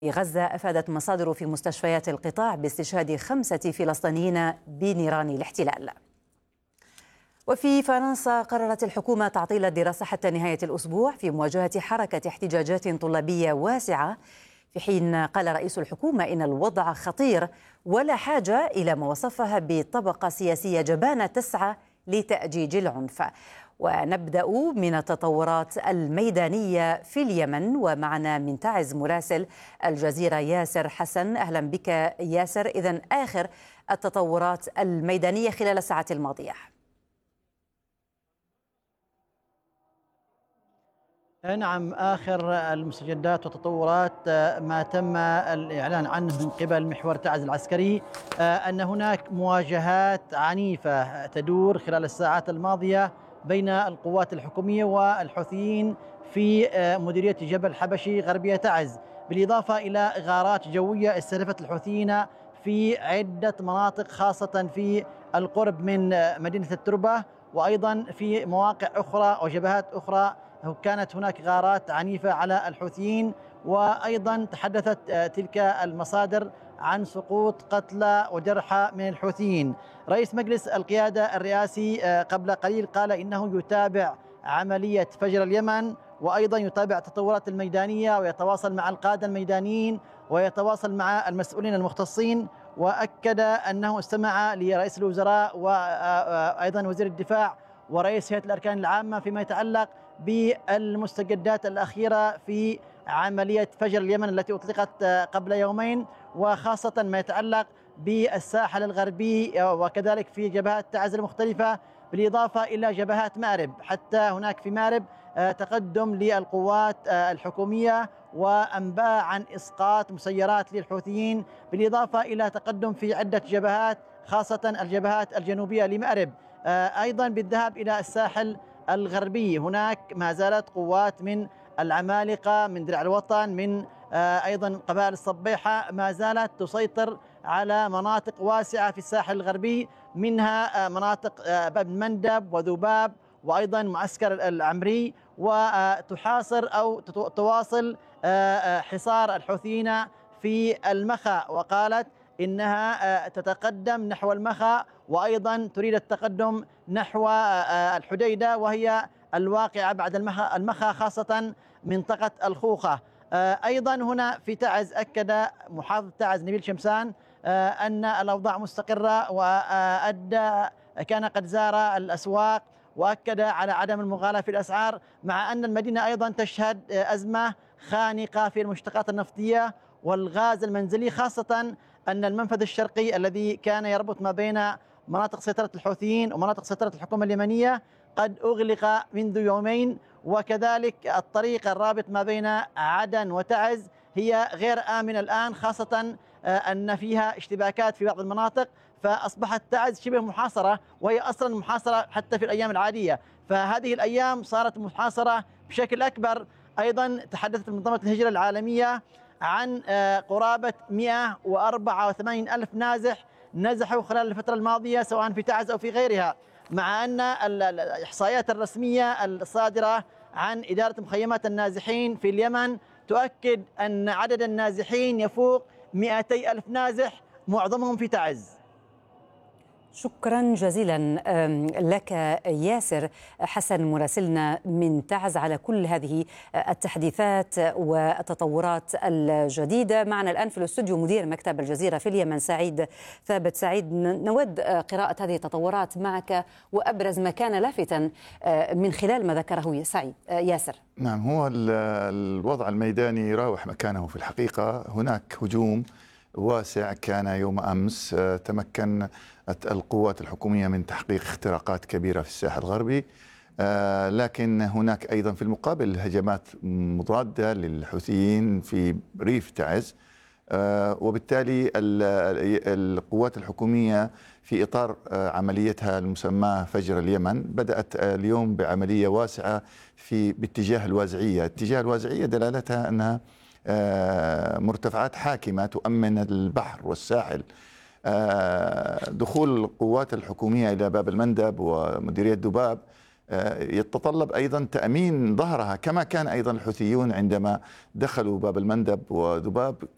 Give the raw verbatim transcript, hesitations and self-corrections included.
غزة أفادت مصادر في مستشفيات القطاع باستشهاد خمسة فلسطينيين بنيران الاحتلال. وفي فرنسا قررت الحكومة تعطيل الدراسة حتى نهاية الأسبوع في مواجهة حركة احتجاجات طلابية واسعة، في حين قال رئيس الحكومة إن الوضع خطير ولا حاجة إلى ما وصفها بطبقة سياسية جبانة تسعى لتأجيج العنف. ونبدأ من التطورات الميدانية في اليمن، ومعنا من تعز مراسل الجزيرة ياسر حسن. أهلا بك ياسر. إذن آخر التطورات الميدانية خلال الساعات الماضية. نعم، آخر المستجدات والتطورات ما تم الإعلان عنه من قبل محور تعز العسكري أن هناك مواجهات عنيفة تدور خلال الساعات الماضية بين القوات الحكومية والحوثيين في مديرية جبل حبشي غربية تعز، بالإضافة إلى غارات جوية استهدفت الحوثيين في عدة مناطق، خاصة في القرب من مدينة التربة، وأيضا في مواقع أخرى وجبهات أخرى كانت هناك غارات عنيفة على الحوثيين. وأيضا تحدثت تلك المصادر عن سقوط قتلى وجرحى من الحوثيين. رئيس مجلس القيادة الرئاسي قبل قليل قال إنه يتابع عملية فجر اليمن، وأيضا يتابع التطورات الميدانية ويتواصل مع القادة الميدانيين ويتواصل مع المسؤولين المختصين، وأكد أنه استمع لرئيس الوزراء وأيضا وزير الدفاع ورئيس هيئة الأركان العامة فيما يتعلق بالمستجدات الأخيرة في عملية فجر اليمن التي أطلقت قبل يومين، وخاصة ما يتعلق بالساحل الغربي وكذلك في جبهات تعز المختلفة، بالإضافة إلى جبهات مأرب. حتى هناك في مأرب تقدم للقوات الحكومية وأنباء عن إسقاط مسيرات للحوثيين، بالإضافة إلى تقدم في عدة جبهات خاصة الجبهات الجنوبية لمأرب. أيضا بالذهاب إلى الساحل الغربي هناك ما زالت قوات من العمالقة، من درع الوطن، من أيضا قبائل الصبيحة ما زالت تسيطر على مناطق واسعة في الساحل الغربي، منها مناطق باب المندب وذباب وأيضا معسكر العمري، وتحاصر أو تواصل حصار الحوثيين في المخا، وقالت إنها تتقدم نحو المخا وأيضا تريد التقدم نحو الحديدة وهي الواقعة بعد المخا, المخا خاصة منطقة الخوخة. أيضا هنا في تعز أكد محافظ تعز نبيل شمسان أن الأوضاع مستقرة، وأدى كان قد زار الأسواق وأكد على عدم المغالاة في الأسعار، مع أن المدينة أيضا تشهد أزمة خانقة في المشتقات النفطية والغاز المنزلي، خاصة أن المنفذ الشرقي الذي كان يربط ما بين مناطق سيطرة الحوثيين ومناطق سيطرة الحكومة اليمنية قد أغلق منذ يومين، وكذلك الطريق الرابط ما بين عدن وتعز هي غير آمنة الآن، خاصة أن فيها اشتباكات في بعض المناطق، فأصبحت تعز شبه محاصرة، وهي أصلا محاصرة حتى في الأيام العادية، فهذه الأيام صارت محاصرة بشكل أكبر. أيضا تحدثت منظمة الهجرة العالمية عن قرابة مئة وأربعة وثمانين ألف نازح نزحوا خلال الفترة الماضية سواء في تعز أو في غيرها، مع أن الإحصائيات الرسمية الصادرة عن إدارة مخيمات النازحين في اليمن تؤكد أن عدد النازحين يفوق مئتي ألف نازح، معظمهم في تعز. شكرا جزيلا لك ياسر حسن مراسلنا من تعز على كل هذه التحديثات والتطورات الجديدة. معنا الآن في الاستوديو مدير مكتب الجزيرة في اليمن سعيد ثابت. سعيد، نود قراءة هذه التطورات معك وأبرز ما كان لافتا من خلال ما ذكره سعيد. ياسر. نعم، هو الوضع الميداني يراوح مكانه في الحقيقة. هناك هجوم واسع كان يوم أمس، تمكن القوات الحكومية من تحقيق اختراقات كبيرة في الساحل الغربي، لكن هناك أيضا في المقابل هجمات مضادة للحوثيين في ريف تعز، وبالتالي القوات الحكومية في إطار عمليتها المسماة فجر اليمن بدأت اليوم بعملية واسعة في باتجاه الوازعية. اتجاه الوازعية دلالتها أنها مرتفعات حاكمة تؤمن البحر والساحل. دخول القوات الحكومية إلى باب المندب ومديرية دباب يتطلب أيضا تأمين ظهرها، كما كان أيضا الحوثيون عندما دخلوا باب المندب وذباب